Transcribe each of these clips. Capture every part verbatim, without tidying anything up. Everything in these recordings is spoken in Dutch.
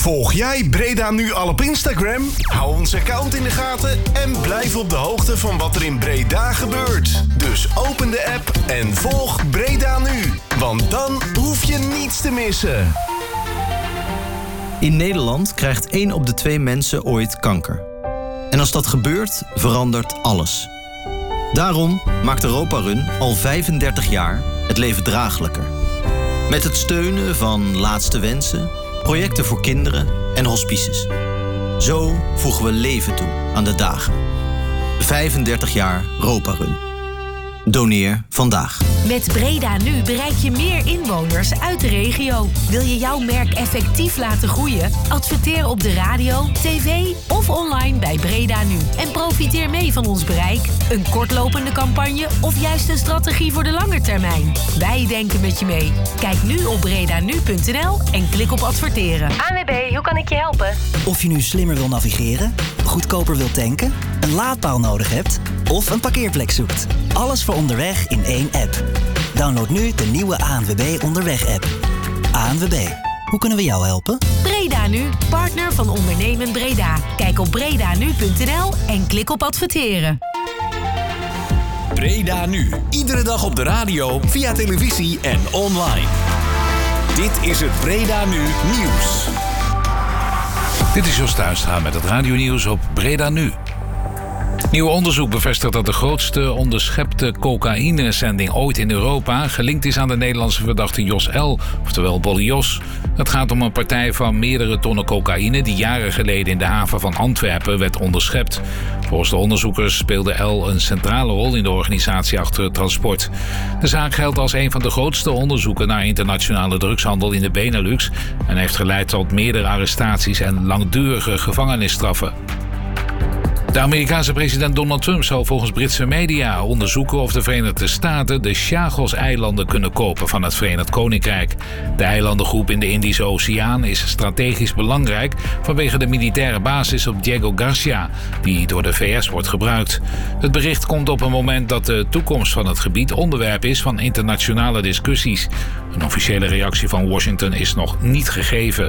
Volg jij Breda Nu al op Instagram? Hou ons account in de gaten en blijf op de hoogte van wat er in Breda gebeurt. Dus open de app en volg Breda Nu. Want dan hoef je niets te missen. In Nederland krijgt één op de twee mensen ooit kanker. En als dat gebeurt, verandert alles. Daarom maakt Europa Run al vijfendertig jaar het leven draaglijker. Met het steunen van Laatste Wensen, projecten voor kinderen en hospices. Zo voegen we leven toe aan de dagen. vijfendertig jaar Europa Run. Doneer vandaag. Met Breda Nu bereik je meer inwoners uit de regio. Wil je jouw merk effectief laten groeien? Adverteer op de radio, tv of online bij Breda Nu. En profiteer mee van ons bereik. Een kortlopende campagne of juist een strategie voor de lange termijn. Wij denken met je mee. Kijk nu op bredanu punt n l en klik op adverteren. A N W B, hoe kan ik je helpen? Of je nu slimmer wil navigeren, goedkoper wil tanken, een laadpaal nodig hebt of een parkeerplek zoekt. Alles voor onderweg in één app. Download nu de nieuwe A N W B Onderweg-app. A N W B, hoe kunnen we jou helpen? Breda Nu, partner van Ondernemen Breda. Kijk op bredanu punt n l en klik op adverteren. Breda Nu, iedere dag op de radio, via televisie en online. Dit is het Breda Nu Nieuws. Dit is Jos Tuinstra met het radionieuws op Breda Nu. Nieuw onderzoek bevestigt dat de grootste onderschepte cocaïnezending ooit in Europa gelinkt is aan de Nederlandse verdachte Jos L., oftewel Bolle Jos. Het gaat om een partij van meerdere tonnen cocaïne die jaren geleden in de haven van Antwerpen werd onderschept. Volgens de onderzoekers speelde L een centrale rol in de organisatie achter het transport. De zaak geldt als een van de grootste onderzoeken naar internationale drugshandel in de Benelux en heeft geleid tot meerdere arrestaties en langdurige gevangenisstraffen. De Amerikaanse president Donald Trump zal volgens Britse media onderzoeken of de Verenigde Staten de Chagos-eilanden kunnen kopen van het Verenigd Koninkrijk. De eilandengroep in de Indische Oceaan is strategisch belangrijk vanwege de militaire basis op Diego Garcia, die door de V S wordt gebruikt. Het bericht komt op een moment dat de toekomst van het gebied onderwerp is van internationale discussies. Een officiële reactie van Washington is nog niet gegeven.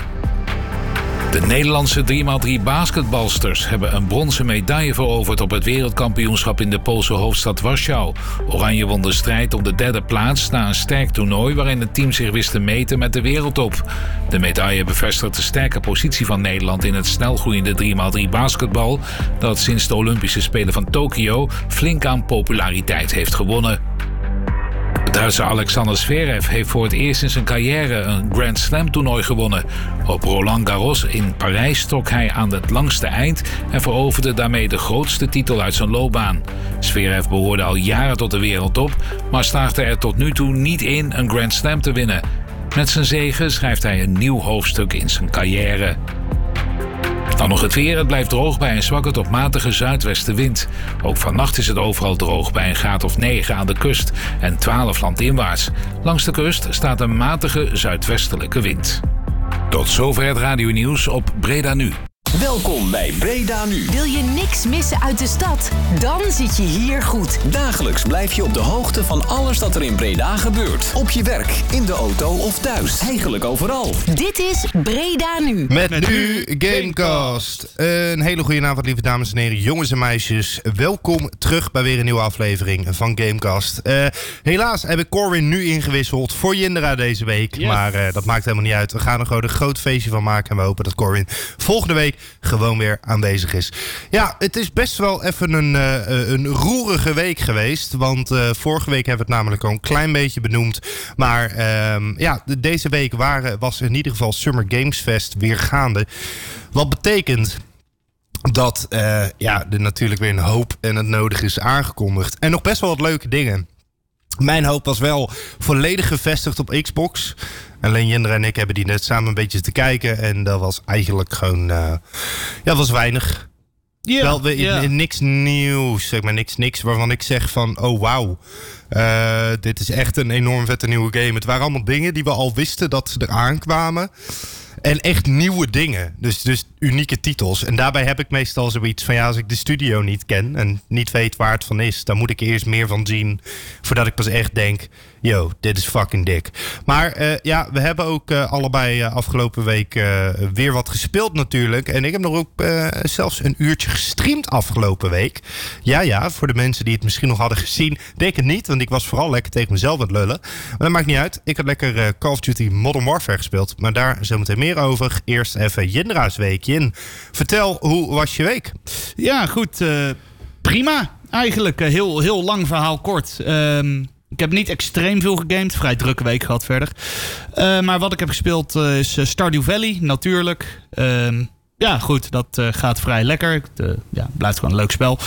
De Nederlandse drie bij drie basketbalsters hebben een bronzen medaille veroverd op het wereldkampioenschap in de Poolse hoofdstad Warschau. Oranje won de strijd om de derde plaats na een sterk toernooi waarin het team zich wist te meten met de wereldtop. De medaille bevestigt de sterke positie van Nederland in het snelgroeiende drie bij drie basketbal dat sinds de Olympische Spelen van Tokio flink aan populariteit heeft gewonnen. De Duitse Alexander Zverev heeft voor het eerst in zijn carrière een Grand Slam toernooi gewonnen. Op Roland Garros in Parijs trok hij aan het langste eind en veroverde daarmee de grootste titel uit zijn loopbaan. Zverev behoorde al jaren tot de wereldtop, maar slaagde er tot nu toe niet in een Grand Slam te winnen. Met zijn zege schrijft hij een nieuw hoofdstuk in zijn carrière. Dan nog het weer. Het blijft droog bij een zwakke tot matige zuidwestenwind. Ook vannacht is het overal droog bij een graad of negen aan de kust en twaalf landinwaarts. Langs de kust staat een matige zuidwestelijke wind. Tot zover het radionieuws op Breda Nu. Welkom bij Breda Nu. Wil je niks missen uit de stad? Dan zit je hier goed. Dagelijks blijf je op de hoogte van alles dat er in Breda gebeurt. Op je werk, in de auto of thuis. Eigenlijk overal. Dit is Breda Nu. Met, Met nu Gamecast. Een hele goede avond, lieve dames en heren, jongens en meisjes. Welkom terug bij weer een nieuwe aflevering van Gamecast. Uh, helaas heb ik Corwin nu ingewisseld voor Jindra deze week. Yes. Maar uh, dat maakt helemaal niet uit. We gaan er gewoon een groot feestje van maken. En we hopen dat Corwin volgende week gewoon weer aanwezig is. Ja, het is best wel even een, uh, een roerige week geweest. Want uh, vorige week hebben we het namelijk al een klein beetje benoemd. Maar uh, ja, deze week waren, was in ieder geval Summer Games Fest weer gaande. Wat betekent dat uh, ja, er natuurlijk weer een hoop en het nodig is aangekondigd. En nog best wel wat leuke dingen. Mijn hoop was wel volledig gevestigd op Xbox. Alleen Jindra en ik hebben die net samen een beetje te kijken. En dat was eigenlijk gewoon... Uh, ja, was weinig. Yeah, wel, we, yeah. Niks nieuws, zeg maar. Niks, niks waarvan ik zeg van... Oh, wauw. Uh, dit is echt een enorm vette nieuwe game. Het waren allemaal dingen die we al wisten dat ze eraan kwamen. En echt nieuwe dingen. Dus, dus unieke titels. En daarbij heb ik meestal zoiets van... ja, als ik de studio niet ken en niet weet waar het van is... dan moet ik er eerst meer van zien... voordat ik pas echt denk... yo, dit is fucking dik. Maar uh, ja, we hebben ook uh, allebei uh, afgelopen week uh, weer wat gespeeld natuurlijk. En ik heb nog ook uh, zelfs een uurtje gestreamd afgelopen week. Ja, ja, voor de mensen die het misschien nog hadden gezien. Denk het niet, want ik was vooral lekker tegen mezelf aan het lullen. Maar dat maakt niet uit. Ik had lekker uh, Call of Duty Modern Warfare gespeeld. Maar daar zometeen meer over. Eerst even Jindra's weekje in. Vertel, hoe was je week? Ja, goed. Uh, prima. Eigenlijk uh, heel, heel lang verhaal kort. Um, ik heb niet extreem veel gegamed. Vrij drukke week gehad verder. Uh, maar wat ik heb gespeeld uh, is Stardew Valley, natuurlijk. Um, ja, goed. Dat uh, gaat vrij lekker. Het uh, ja, blijft gewoon een leuk spel.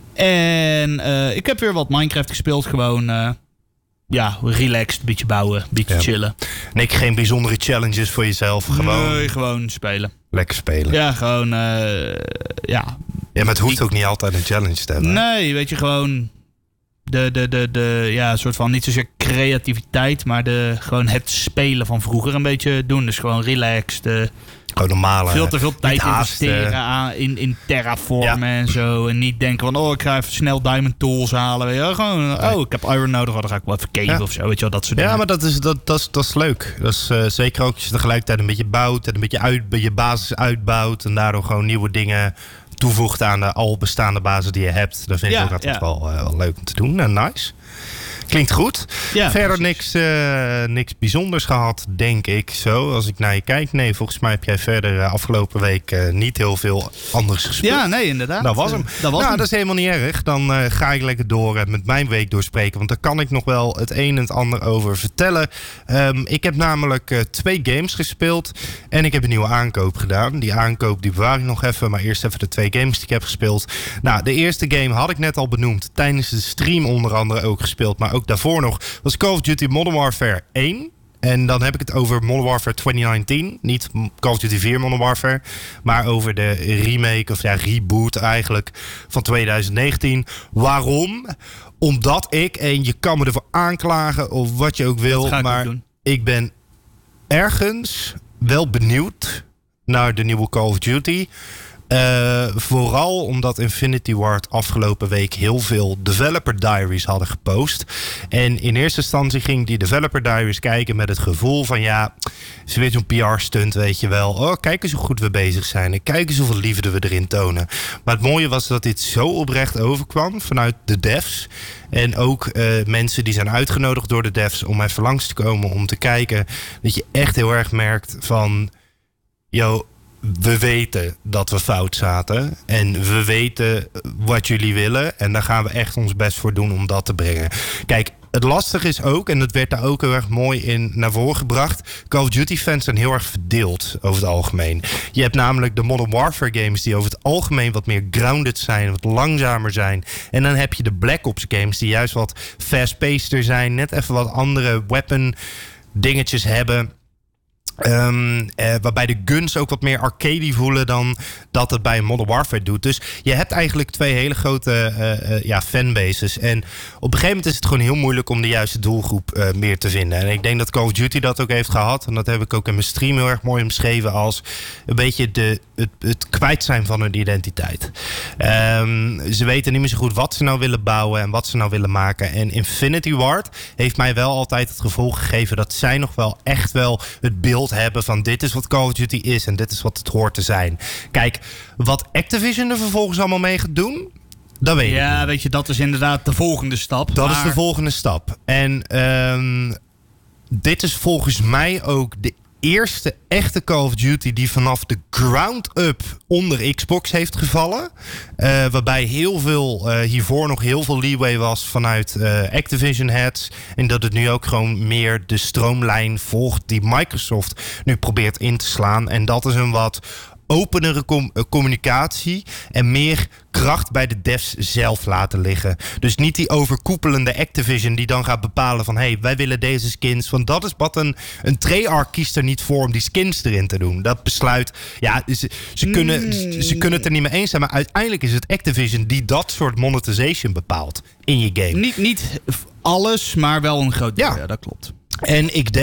En uh, ik heb weer wat Minecraft gespeeld. Gewoon... Uh, Ja, relaxed, een beetje bouwen, een beetje ja. chillen. Nee, geen bijzondere challenges voor jezelf, gewoon... Nee, gewoon spelen. Lekker spelen. Ja, gewoon, uh, ja... Ja, maar het hoeft ook niet altijd een challenge te hebben. Nee, weet je, gewoon... De, de, de, de, ja, soort van, niet zozeer creativiteit, maar de, gewoon het spelen van vroeger een beetje doen. Dus gewoon relaxed, uh, gewoon normale... Veel te veel tijd investeren aan, in, in terraformen ja. en zo. En niet denken van, oh, ik ga even snel diamond tools halen. Weet je, gewoon, nee. oh, ik heb iron nodig, oh, dan ga ik wel even caven ja. of zo. Weet je wel, dat soort dingen. Ja, maar dat is, dat, dat is, dat is leuk. Dat is uh, zeker ook als je tegelijkertijd een beetje bouwt en een beetje uit, je basis uitbouwt. En daardoor gewoon nieuwe dingen toevoegt aan de al bestaande basis die je hebt. Dan vind ik ja, ook altijd ja. wel, uh, wel leuk om te doen. En nice. Klinkt goed. Ja, verder niks, uh, niks bijzonders gehad, denk ik zo. Als ik naar je kijk. Nee, volgens mij heb jij verder uh, afgelopen week uh, niet heel veel anders gespeeld. Ja, nee, inderdaad. Dat was hem. Uh, dat was nou, hem. dat is helemaal niet erg. Dan uh, ga ik lekker door uh, met mijn week doorspreken. Want daar kan ik nog wel het een en het ander over vertellen. Um, ik heb namelijk uh, twee games gespeeld. En ik heb een nieuwe aankoop gedaan. Die aankoop die bewaar ik nog even. Maar eerst even de twee games die ik heb gespeeld. Nou, de eerste game had ik net al benoemd. Tijdens de stream onder andere ook gespeeld. Maar ook daarvoor nog was Call of Duty Modern Warfare één. En dan heb ik het over Modern Warfare twintig negentien. Niet Call of Duty vier Modern Warfare. Maar over de remake, of ja, reboot eigenlijk, van twintig negentien. Waarom? Omdat ik, en je kan me ervoor aanklagen of wat je ook wil. Ik maar ook doen. ik ben ergens wel benieuwd naar de nieuwe Call of Duty. Uh, vooral omdat Infinity Ward afgelopen week heel veel developer diaries hadden gepost. En in eerste instantie ging die developer diaries kijken met het gevoel van ja, ze weer zo'n P R-stunt, weet je wel. Oh, kijk eens hoe goed we bezig zijn en kijk eens hoeveel liefde we erin tonen. Maar het mooie was dat dit zo oprecht overkwam vanuit de devs. En ook uh, mensen die zijn uitgenodigd door de devs om even langs te komen om te kijken. Dat je echt heel erg merkt van, yo, we weten dat we fout zaten. En we weten wat jullie willen. En daar gaan we echt ons best voor doen om dat te brengen. Kijk, het lastige is ook, en dat werd daar ook heel erg mooi in naar voren gebracht. Call of Duty fans zijn heel erg verdeeld over het algemeen. Je hebt namelijk de Modern Warfare games die over het algemeen wat meer grounded zijn, wat langzamer zijn. En dan heb je de Black Ops games die juist wat fast-paceder zijn. Net even wat andere weapon dingetjes hebben. Um, eh, waarbij de guns ook wat meer arcade voelen dan dat het bij Modern Warfare doet. Dus je hebt eigenlijk twee hele grote uh, uh, ja, fanbases. En op een gegeven moment is het gewoon heel moeilijk om de juiste doelgroep uh, meer te vinden. En ik denk dat Call of Duty dat ook heeft gehad. En dat heb ik ook in mijn stream heel erg mooi omschreven als een beetje de, het, het kwijt zijn van hun identiteit. Um, ze weten niet meer zo goed wat ze nou willen bouwen en wat ze nou willen maken. En Infinity Ward heeft mij wel altijd het gevoel gegeven dat zij nog wel echt wel het beeld hebben van dit is wat Call of Duty is en dit is wat het hoort te zijn. Kijk, wat Activision er vervolgens allemaal mee gaat doen, dat weet ik Ja, niet. weet je, dat is inderdaad de volgende stap. Dat maar... is de volgende stap. En um, dit is volgens mij ook de eerste echte Call of Duty die vanaf de ground up onder Xbox heeft gevallen. Uh, waarbij heel veel, uh, hiervoor nog heel veel leeway was vanuit uh, Activision heads. En dat het nu ook gewoon meer de stroomlijn volgt die Microsoft nu probeert in te slaan. En dat is een wat openere com- communicatie en meer kracht bij de devs zelf laten liggen. Dus niet die overkoepelende Activision die dan gaat bepalen van hé, hey, wij willen deze skins. Want dat is wat een, een Treyarch kiest er niet voor om die skins erin te doen. Dat besluit, ja, ze, ze, kunnen, mm. ze, ze kunnen het er niet mee eens zijn, maar uiteindelijk is het Activision die dat soort monetization bepaalt in je game. Niet, niet alles, maar wel een groot deel. Ja. Ja, dat klopt. En ik denk,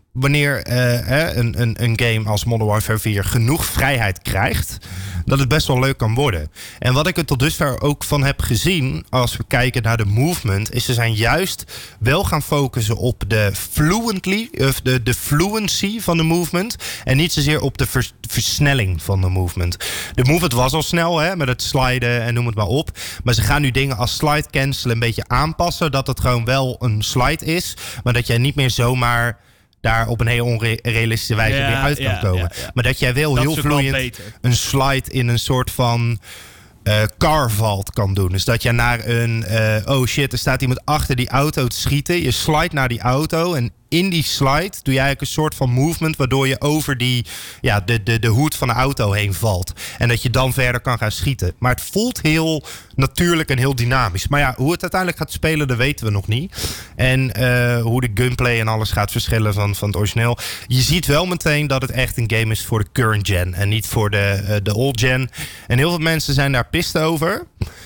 wanneer uh, een, een, een game als Modern Warfare vier genoeg vrijheid krijgt, dat het best wel leuk kan worden. En wat ik er tot dusver ook van heb gezien, als we kijken naar de movement, is ze zijn juist wel gaan focussen op de fluently, of de, de fluency van de movement, en niet zozeer op de vers, versnelling van de movement. De movement was al snel, hè, met het sliden en noem het maar op. Maar ze gaan nu dingen als slide cancel een beetje aanpassen, dat het gewoon wel een slide is, maar dat jij niet meer zomaar daar op een heel onrealistische wijze ja, weer uit kan ja, komen. Ja, ja. Maar dat jij wel dat heel vloeiend een slide in een soort van uh, car vault kan doen. Dus dat je naar een uh, oh shit, er staat iemand achter die auto te schieten. Je slide naar die auto en in die slide doe je eigenlijk een soort van movement, waardoor je over die, ja, de, de, de hoed van de auto heen valt. En dat je dan verder kan gaan schieten. Maar het voelt heel natuurlijk en heel dynamisch. Maar ja, hoe het uiteindelijk gaat spelen, dat weten we nog niet. En uh, hoe de gunplay en alles gaat verschillen van, van het origineel. Je ziet wel meteen dat het echt een game is voor de current gen en niet voor de, uh, de old gen. En heel veel mensen zijn daar pissed over.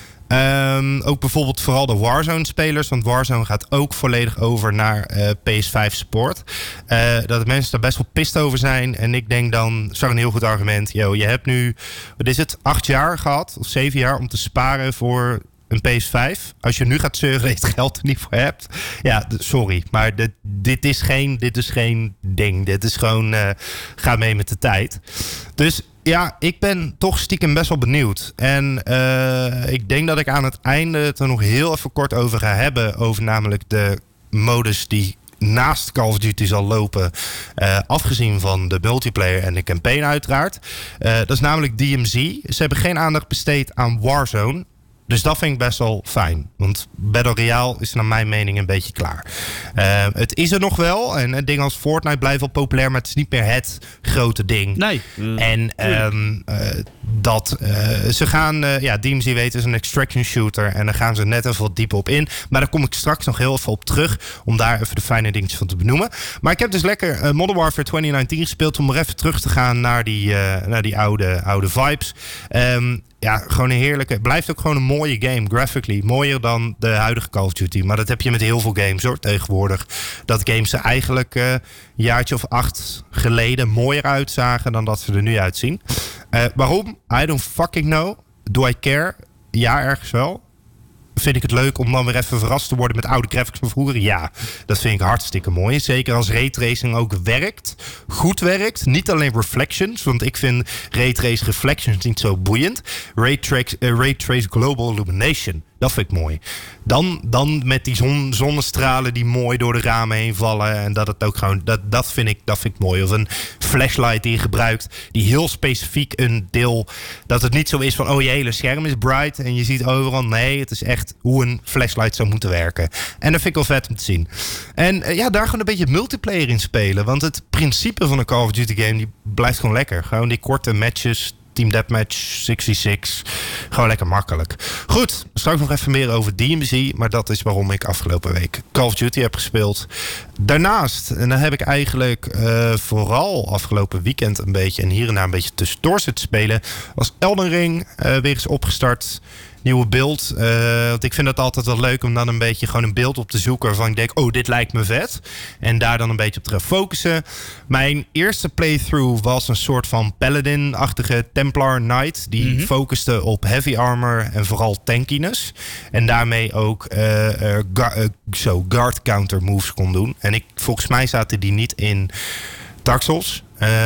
Um, ook bijvoorbeeld vooral de Warzone-spelers. Want Warzone gaat ook volledig over naar uh, P S vijf support. Uh, dat de mensen daar best wel pissed over zijn. En ik denk dan, zag een heel goed argument. Yo, je hebt nu, wat is het, acht jaar gehad, of zeven jaar om te sparen voor een P S vijf. Als je nu gaat zeuren dat je het geld er niet voor hebt. Ja, sorry. Maar dit, dit, is, geen, dit is geen ding. Dit is gewoon, uh, ga mee met de tijd. Dus ja, ik ben toch stiekem best wel benieuwd. En uh, ik denk dat ik aan het einde het er nog heel even kort over ga hebben. Over namelijk de modus die naast Call of Duty zal lopen. Uh, afgezien van de multiplayer en de campaign uiteraard. Uh, dat is namelijk D M Z. Ze hebben geen aandacht besteed aan Warzone. Dus dat vind ik best wel fijn. Want Battle Royale is naar mijn mening een beetje klaar. Uh, het is er nog wel. En het ding als Fortnite blijft wel populair. Maar het is niet meer het grote ding. Nee. En um, uh, dat uh, ze gaan... Uh, ja, D M Z weet is een extraction shooter. En daar gaan ze net even wat dieper op in. Maar daar kom ik straks nog heel even op terug. Om daar even de fijne dingetjes van te benoemen. Maar ik heb dus lekker uh, Modern Warfare twintig negentien gespeeld. Om er even terug te gaan naar die, uh, naar die oude, oude vibes. Um, Ja, gewoon een heerlijke... Het blijft ook gewoon een mooie game, graphically. Mooier dan de huidige Call of Duty. Maar dat heb je met heel veel games, hoor, tegenwoordig. Dat games er eigenlijk uh, een jaartje of acht geleden mooier uitzagen dan dat ze er nu uitzien. Uh, waarom? I don't fucking know. Do I care? Ja, ergens wel. Vind ik het leuk om dan weer even verrast te worden met oude graphics van vroeger? Ja, dat vind ik hartstikke mooi. Zeker als raytracing ook werkt. Goed werkt. Niet alleen reflections. Want ik vind raytrace reflections niet zo boeiend. Raytrace, uh, raytrace Global Illumination. Dat vind ik mooi. Dan, dan met die zon, zonnestralen die mooi door de ramen heen vallen. En dat het ook gewoon... Dat, dat, vind ik, dat vind ik mooi. Of een flashlight die je gebruikt. Die heel specifiek een deel... Dat het niet zo is van... Oh, je hele scherm is bright. En je ziet overal... Nee, het is echt hoe een flashlight zou moeten werken. En dat vind ik wel vet om te zien. En uh, ja, daar gewoon een beetje multiplayer in spelen. Want het principe van een Call of Duty game... Die blijft gewoon lekker. Gewoon die korte matches... Team Deathmatch, zesenzestig. Gewoon lekker makkelijk. Goed, straks nog even meer over D M Z. Maar dat is waarom ik afgelopen week Call of Duty heb gespeeld. Daarnaast, en dan heb ik eigenlijk uh, vooral afgelopen weekend een beetje... en hier en daar een beetje tussendoor zitten spelen... was Elden Ring uh, weer eens opgestart... Nieuwe beeld. Uh, want ik vind het altijd wel leuk om dan een beetje gewoon een beeld op te zoeken waarvan ik denk, oh, dit lijkt me vet. En daar dan een beetje op te gaan focussen. Mijn eerste playthrough was een soort van Paladin-achtige Templar Knight. Die mm-hmm. focuste op heavy armor en vooral tankiness. En daarmee ook uh, uh, ga- uh, zo guard counter moves kon doen. En ik, volgens mij zaten die niet in Dark Souls.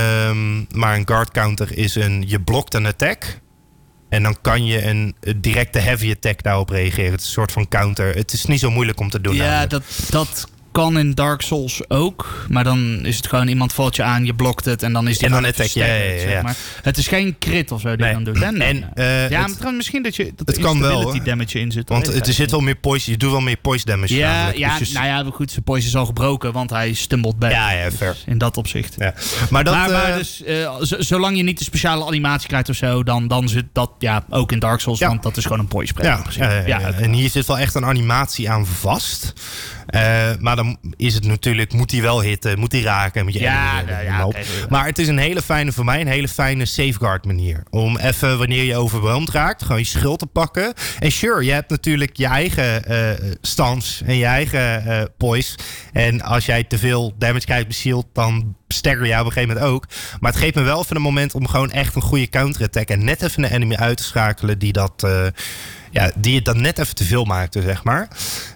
Um, maar een guard counter is een, je blokt een attack... En dan kan je een directe heavy attack daarop reageren. Het is een soort van counter. Het is niet zo moeilijk om te doen. Ja, dat, dat kan in Dark Souls ook. Maar dan is het gewoon iemand valt je aan, je blokt het en dan is die en dan attack je. Ja, ja, ja. Zeg maar. Het is geen crit of zo die nee. je dan doet. En, en, uh, ja, het, maar misschien dat je dat het kan wel, damage in zit. Want er zit wel meer poison. Je doet wel meer poison damage. Ja, ja dus nou ja, goed. Zijn poison is al gebroken, want hij stumbelt bij. Ja, ja, fair. Dus in dat opzicht. Ja. Maar, dat, maar, maar uh, dus, uh, z- zolang je niet de speciale animatie krijgt of zo, dan, dan zit dat ja ook in Dark Souls, ja. Want dat is gewoon een poison spray. Ja, ja, ja, ja, ja. En hier zit wel echt een animatie aan vast. Uh, maar dan dan is het natuurlijk, moet hij wel hitten, moet hij raken, moet je Ja, ja, ja, op. okay. Maar het is een hele fijne, voor mij een hele fijne safeguard manier. Om even, wanneer je overweldigd raakt, gewoon je schild te pakken. En sure, je hebt natuurlijk je eigen uh, stance en je eigen uh, poise. En als jij te veel damage krijgt met shield, dan stagger je op een gegeven moment ook. Maar het geeft me wel even een moment om gewoon echt een goede counter-attack en net even een enemy uit te schakelen die dat... Uh, Ja, die het dan net even te veel maakte, zeg maar.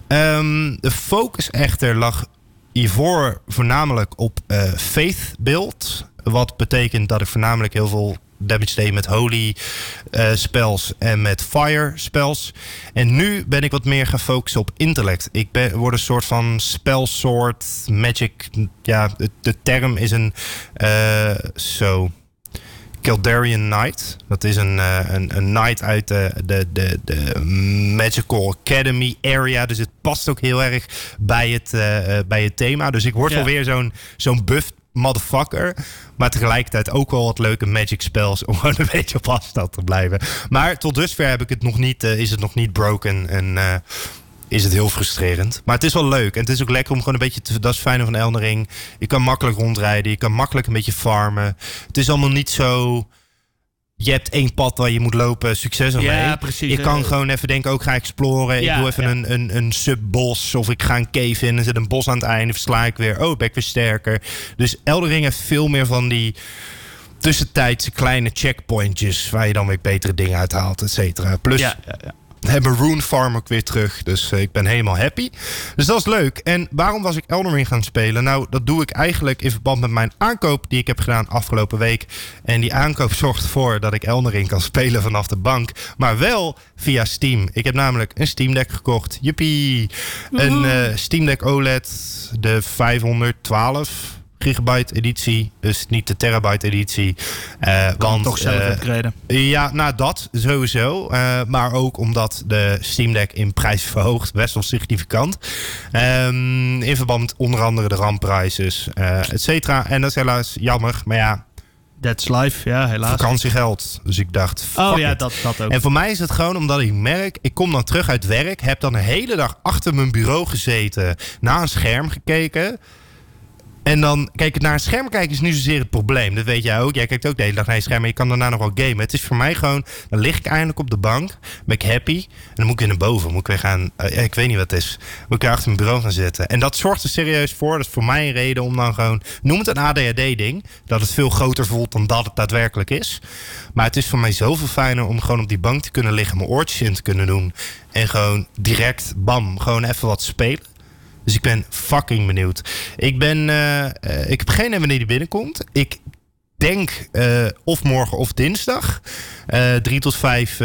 Um, de focus echter lag hiervoor voornamelijk op uh, Faith build. Wat betekent dat ik voornamelijk heel veel damage deed met Holy uh, spells en met Fire spells. En nu ben ik wat meer gaan focussen op intellect. Ik ben, word een soort van spellsoort, magic. Ja, de, de term is een... Uh, zo... Kildarian Knight. Dat is een, uh, een, een knight uit de, de, de, de Magical Academy area. Dus het past ook heel erg bij het, uh, bij het thema. Dus ik word ja. wel weer zo'n, zo'n buff motherfucker. Maar tegelijkertijd ook wel wat leuke magic spells om gewoon een beetje op afstand te blijven. Maar tot dusver heb ik het nog niet, uh, is het nog niet broken. En uh, is het heel frustrerend. Maar het is wel leuk. En het is ook lekker om gewoon een beetje... Te, dat is het fijne van Elden Ring. Je kan makkelijk rondrijden. Je kan makkelijk een beetje farmen. Het is allemaal niet zo... Je hebt één pad waar je moet lopen. Succes ermee. Ja, precies. Je kan gewoon even denken, ook ga ik exploren. Ja, ik doe even ja. een, een, een subbos. Of ik ga een cave in. En zit een bos aan het einde. Versla ik weer. Oh, ben ik weer sterker. Dus Elden Ring heeft veel meer van die... tussentijdse kleine checkpointjes... waar je dan weer betere dingen uithaalt, et cetera. Plus... Ja, ja, ja. hebben Rune Farm ook weer terug. Dus uh, ik ben helemaal happy. Dus dat is leuk. En waarom was ik Elden Ring gaan spelen? Nou, dat doe ik eigenlijk in verband met mijn aankoop... die ik heb gedaan afgelopen week. En die aankoop zorgt ervoor dat ik Elden Ring kan spelen vanaf de bank. Maar wel via Steam. Ik heb namelijk een Steam Deck gekocht. Joepie. Een uh, Steam Deck O L E D. De vijfhonderdtwaalf gigabyte editie, dus niet de terabyte editie. Uh, kan want toch zelf uh, upgraden. Ja, nou dat sowieso. Uh, maar ook omdat de Steam Deck in prijs verhoogt, best wel significant. Um, in verband met onder andere de RAM-prijzen, uh, et cetera. En dat is helaas jammer, maar ja. That's life, ja, helaas. Vakantiegeld. Dus ik dacht, fuck oh ja, it. dat, dat ook. En voor mij is het gewoon omdat ik merk... Ik kom dan terug uit werk, heb dan een hele dag achter mijn bureau gezeten... naar een scherm gekeken... En dan, kijk, naar een scherm kijken is niet zozeer het probleem. Dat weet jij ook. Jij kijkt ook de hele dag naar je scherm, maar je kan daarna nog wel gamen. Het is voor mij gewoon, dan lig ik eindelijk op de bank, ben ik happy. En dan moet ik weer naar boven. Moet ik weer gaan, uh, ik weet niet wat het is. Moet ik weer achter mijn bureau gaan zitten. En dat zorgt er serieus voor. Dat is voor mij een reden om dan gewoon, noem het een A D H D-ding. Dat het veel groter voelt dan dat het daadwerkelijk is. Maar het is voor mij zoveel fijner om gewoon op die bank te kunnen liggen, mijn oortjes in te kunnen doen. En gewoon direct, bam, gewoon even wat spelen. Dus ik ben fucking benieuwd. Ik ben, uh, uh, ik heb geen idee wanneer die binnenkomt. Ik denk uh, of morgen of dinsdag. Uh, drie tot vijf uh,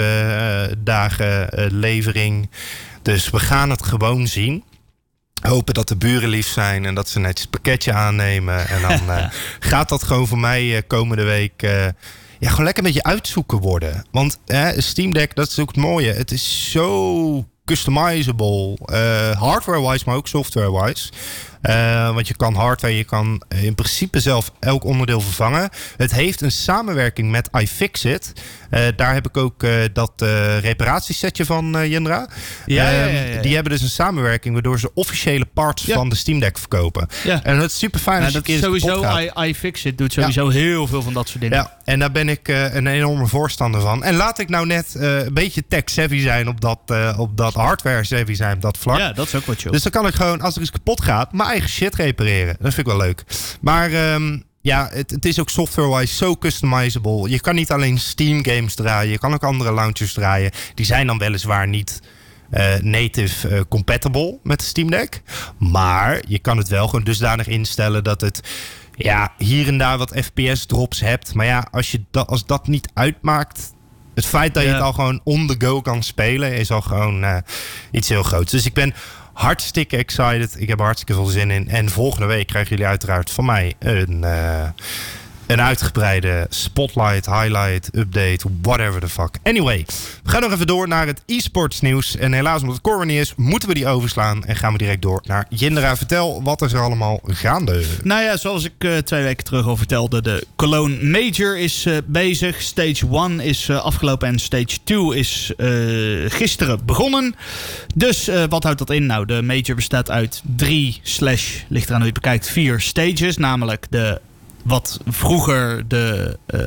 dagen uh, levering. Dus we gaan het gewoon zien. Hopen dat de buren lief zijn en dat ze netjes het pakketje aannemen. En dan uh, gaat dat gewoon voor mij uh, komende week... Uh, ja, gewoon lekker een beetje uitzoeken worden. Want uh, Steam Deck, dat is ook het mooie. Het is zo... customizable, uh, hardware-wise, maar ook software-wise. Uh, want je kan hardware, je kan in principe zelf elk onderdeel vervangen. Het heeft een samenwerking met iFixit. Uh, daar heb ik ook uh, dat uh, reparatiesetje van, uh, Jendra. Ja, uh, ja, ja, ja. Die hebben dus een samenwerking waardoor ze officiële parts ja. van de Steam Deck verkopen. Ja. En dat is super fijn. Ja, als dat je is sowieso, I, iFixit doet sowieso ja. heel veel van dat soort dingen. Ja, en daar ben ik uh, een enorme voorstander van. En laat ik nou net uh, een beetje tech-savvy zijn op dat, uh, op dat hardware-savvy zijn op dat vlak. Ja, dat is ook wat chill. Dus dan kan ik gewoon, als er iets kapot gaat, mijn eigen shit repareren. Dat vind ik wel leuk. Maar um, ja, het, het is ook software-wise zo customizable. Je kan niet alleen Steam games draaien. Je kan ook andere launchers draaien. Die zijn dan weliswaar niet uh, native uh, compatible met de Steam Deck. Maar je kan het wel gewoon dusdanig instellen dat het... Ja, hier en daar wat F P S-drops hebt. Maar ja, als, je dat, als dat niet uitmaakt... Het feit dat je ja. het al gewoon on the go kan spelen... is al gewoon uh, iets heel groots. Dus ik ben hartstikke excited. Ik heb er hartstikke veel zin in. En volgende week krijgen jullie uiteraard van mij... een uh, een uitgebreide spotlight, highlight, update, whatever the fuck. Anyway, we gaan nog even door naar het e-sports nieuws. En helaas, omdat het Corwin niet is, moeten we die overslaan. En gaan we direct door naar Jindra. Vertel, wat is er allemaal gaande? Nou ja, zoals ik uh, twee weken terug al vertelde, de Cologne Major is uh, bezig. Stage one is uh, afgelopen en Stage two is uh, gisteren begonnen. Dus uh, wat houdt dat in? Nou, de Major bestaat uit drie slash, ligt eraan hoe je het bekijkt, vier stages. Namelijk de, wat vroeger de, uh,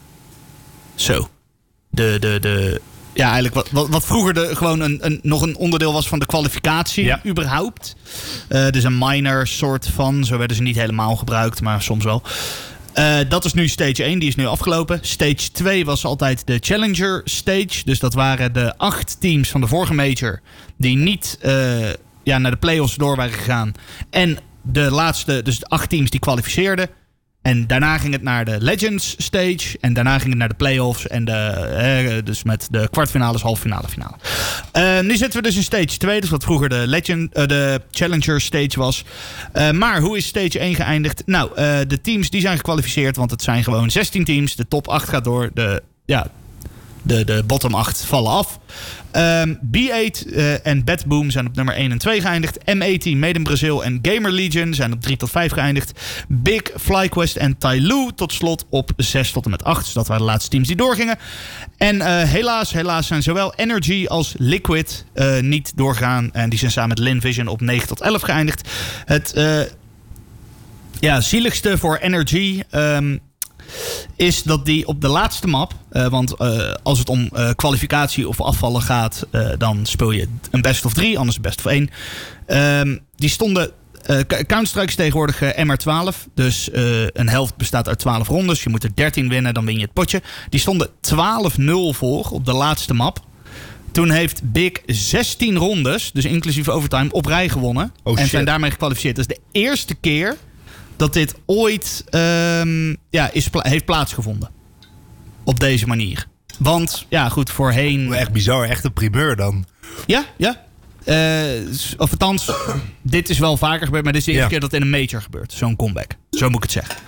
zo, de, de, de, ja eigenlijk wat, wat, wat vroeger de, gewoon een, een, nog een onderdeel was van de kwalificatie, ja. überhaupt. Uh, dus een minor soort van, zo werden ze niet helemaal gebruikt, maar soms wel. Uh, dat is nu stage één, die is nu afgelopen. Stage twee was altijd de Challenger stage. Dus dat waren de acht teams van de vorige major die niet uh, ja, naar de play-offs door waren gegaan. En de laatste, dus de acht teams die kwalificeerden. En daarna ging het naar de Legends stage. En daarna ging het naar de play-offs. En de, eh, dus met de kwartfinales, halffinale, finale. Uh, nu zitten we dus in stage twee. Dus wat vroeger de, Legend, uh, de Challenger stage was. Uh, maar hoe is stage één geëindigd? Nou, uh, de teams die zijn gekwalificeerd. Want het zijn gewoon zestien teams. De top acht gaat door. De, ja, de, de bottom acht vallen af. Um, B acht uh, en Bad Boom zijn op nummer één en twee geëindigd. M achttien, Made in Brazil en Gamer Legion zijn op drie tot vijf geëindigd. Big, FlyQuest en Tyloo tot slot op zes tot en met acht. Dus dat waren de laatste teams die doorgingen. En uh, helaas, helaas zijn zowel Energy als Liquid uh, niet doorgaan. En die zijn samen met Linvision op negen tot elf geëindigd. Het uh, ja, zieligste voor Energy Um, is dat die op de laatste map, uh, want uh, als het om uh, kwalificatie of afvallen gaat, uh, dan speel je een best of drie, anders een best of één. Um, die stonden, uh, Counter-Strike is tegenwoordig uh, M R twaalf, dus uh, een helft bestaat uit twaalf rondes. Je moet er dertien winnen, dan win je het potje. Die stonden twaalf nul voor op de laatste map. Toen heeft Big zestien rondes, dus inclusief overtime, op rij gewonnen. Oh, en zijn daarmee gekwalificeerd. Dat is de eerste keer dat dit ooit um, ja, is, heeft plaatsgevonden. Op deze manier. Want, ja goed, voorheen... Echt bizar, echt een primeur dan. Ja, ja. Uh, of althans, dit is wel vaker gebeurd, maar dit is de eerste ja. keer dat in een major gebeurt. Zo'n comeback. Zo moet ik het zeggen.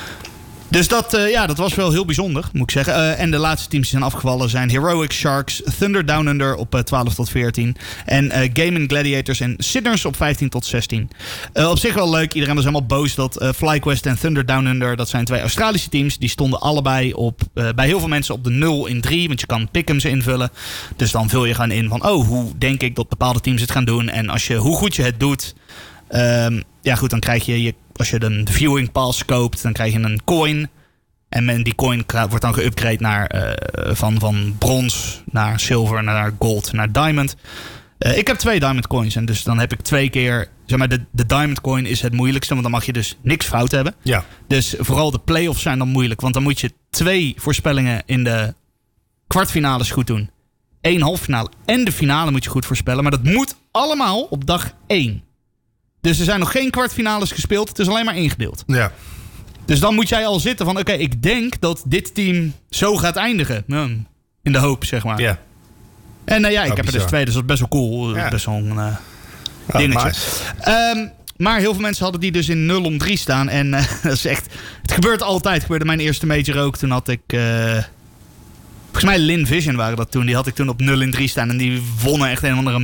Dus dat, uh, ja, dat was wel heel bijzonder, moet ik zeggen. Uh, en de laatste teams die zijn afgevallen zijn Heroic Sharks, Thunder Down Under op uh, twaalf tot veertien. En uh, Gaming Gladiators en Sinners op vijftien tot zestien. Uh, op zich wel leuk. Iedereen was helemaal boos dat uh, FlyQuest en Thunder Down Under, dat zijn twee Australische teams, die stonden allebei op, uh, bij heel veel mensen op de nul in drie. Want je kan pick'ems invullen. Dus dan vul je gewoon in van, oh, hoe denk ik dat bepaalde teams het gaan doen? En als je, hoe goed je het doet, um, ja goed, dan krijg je, je als je de viewing pass koopt, dan krijg je een coin. En die coin wordt dan geupgrade naar, uh, van, van brons naar zilver, naar gold, naar diamond. Uh, ik heb twee diamond coins en dus dan heb ik twee keer... Zeg maar, de, de diamond coin is het moeilijkste, want dan mag je dus niks fout hebben. Ja. Dus vooral de play-offs zijn dan moeilijk, want dan moet je twee voorspellingen in de kwartfinales goed doen. Eén halffinale en de finale moet je goed voorspellen. Maar dat moet allemaal op dag één. Dus er zijn nog geen kwartfinales gespeeld, het is alleen maar ingedeeld. Ja. Dus dan moet jij al zitten van, oké, okay, ik denk dat dit team zo gaat eindigen. In de hoop, zeg maar. Ja. En uh, ja, ik oh, heb er dus twee, dus dat is best wel cool. Ja. Best wel een uh, oh, dingetje. Nice. Um, maar heel veel mensen hadden die dus in nul om drie staan. En uh, dat is echt, het gebeurt altijd. Het gebeurde mijn eerste major ook. Toen had ik, uh, volgens mij Linvision waren dat toen. Die had ik toen op nul in drie staan. En die wonnen echt een of andere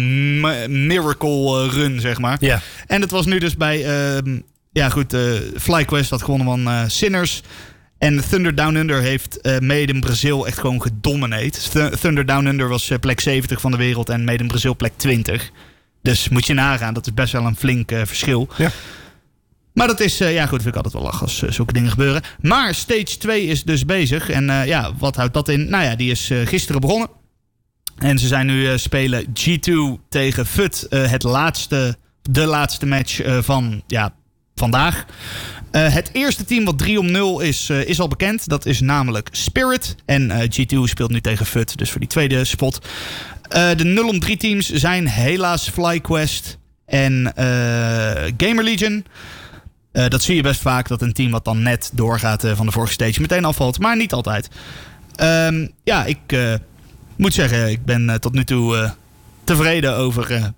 miracle run, zeg maar. Ja. En dat was nu dus bij... Uh, Ja goed, uh, FlyQuest had gewonnen van uh, Sinners. En Thunder Down Under heeft uh, Made in Brazil echt gewoon gedomineerd. Th- Thunder Down Under was uh, plek zeventig van de wereld en Made in Brazil plek twintig. Dus moet je nagaan, dat is best wel een flink uh, verschil. Ja. Maar dat is, uh, ja goed, vind ik altijd wel lachen als uh, zulke dingen gebeuren. Maar stage twee is dus bezig. En uh, ja, wat houdt dat in? Nou ja, die is uh, gisteren begonnen. En ze zijn nu uh, spelen G twee tegen F U T. Uh, het laatste, de laatste match uh, van... ja. Vandaag. Uh, het eerste team wat drie om nul is, uh, is al bekend. Dat is namelijk Spirit. En uh, G twee speelt nu tegen F U T. Dus voor die tweede spot. Uh, de nul om drie teams zijn helaas FlyQuest en uh, Gamer Legion. Uh, dat zie je best vaak. Dat een team wat dan net doorgaat uh, van de vorige stage meteen afvalt. Maar niet altijd. Um, ja, ik uh, moet zeggen. Ik ben uh, tot nu toe uh, tevreden over... Uh,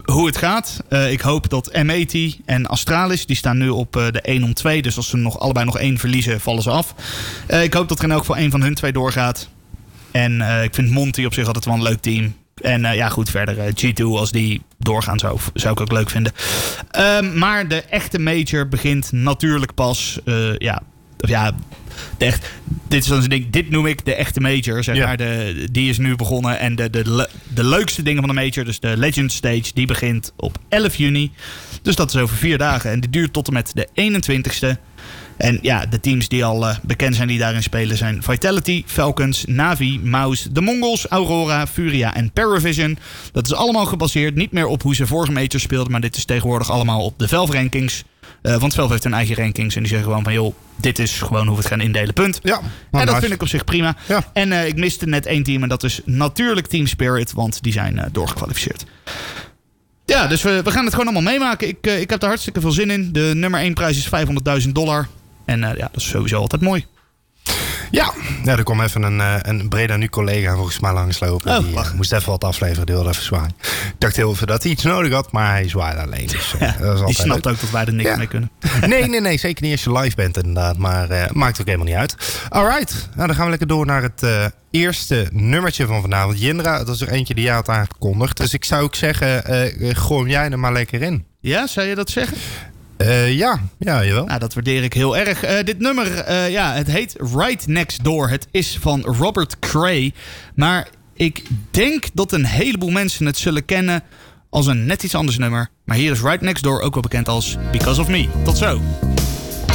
hoe het gaat. Uh, ik hoop dat M achtzig en Astralis, die staan nu op uh, de één om twee. Dus als ze nog allebei nog één verliezen, vallen ze af. Uh, ik hoop dat er in elk geval één van hun twee doorgaat. En uh, ik vind Monty op zich altijd wel een leuk team. En uh, ja, goed, verder uh, G twee, als die doorgaan zou, zou ik ook leuk vinden. Um, maar de echte major begint natuurlijk pas... Uh, ja, ja, de echt, dit is dan een ding, dit noem ik de echte major. Zeg ja. maar, de, die is nu begonnen. En de, de, de leukste dingen van de major, dus de Legend Stage, die begint op elf juni. Dus dat is over vier dagen. En die duurt tot en met de eenentwintigste. En ja, de teams die al uh, bekend zijn die daarin spelen zijn Vitality, Falcons, Navi, Mouse, de Mongols, Aurora, Furia en Paravision. Dat is allemaal gebaseerd niet meer op hoe ze vorige majors speelden, maar dit is tegenwoordig allemaal op de Valve rankings. Uh, want Valve heeft hun eigen rankings en die zeggen gewoon van joh, dit is gewoon hoe we het gaan indelen, punt. Ja, en dat nice. vind ik op zich prima. Ja. En uh, ik miste net één team en dat is natuurlijk Team Spirit, want die zijn uh, doorgekwalificeerd. Ja, dus we, we gaan het gewoon allemaal meemaken. Ik, uh, ik heb er hartstikke veel zin in. De nummer één prijs is vijfhonderdduizend dollar. En uh, ja, dat is sowieso altijd mooi. Ja, ja er kwam even een, uh, een Breda Nu collega volgens mij langslopen. Oh, die uh, moest even wat afleveren, die wilde even zwaaien. Ik dacht heel even dat hij iets nodig had, maar hij zwaaide alleen. Dus, uh, ja, dat is die snapt leuk. ook dat wij er niks ja. mee kunnen. Nee, nee, nee. Zeker niet als je live bent inderdaad. Maar uh, maakt ook helemaal niet uit. Alright, nou, dan gaan we lekker door naar het uh, eerste nummertje van vanavond. Jindra, dat is er eentje die jij had aangekondigd. Dus ik zou ook zeggen, uh, gooi jij er maar lekker in. Ja, zou je dat zeggen? Uh, ja, ja, jawel. Nou, dat waardeer ik heel erg. Uh, dit nummer, uh, ja, het heet Right Next Door. Het is van Robert Cray. Maar ik denk dat een heleboel mensen het zullen kennen als een net iets anders nummer. Maar hier is Right Next Door ook wel bekend als Because of Me. Tot zo.